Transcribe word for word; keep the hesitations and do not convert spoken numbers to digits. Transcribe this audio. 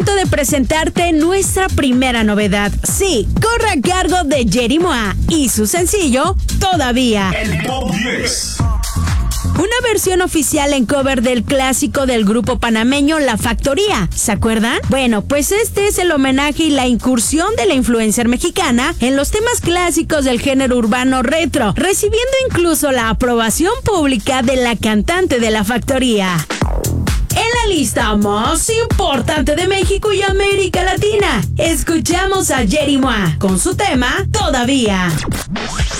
momento de presentarte nuestra primera novedad. Sí, corre a cargo de Yeri Mua y su sencillo Todavía. El Top diez. Una versión oficial en cover del clásico del grupo panameño La Factoría, ¿se acuerdan? Bueno, pues este es el homenaje y la incursión de la influencer mexicana en los temas clásicos del género urbano retro, recibiendo incluso la aprobación pública de la cantante de La Factoría. En la lista más importante de México y América Latina, escuchamos a Yeri Mua con su tema Todavía.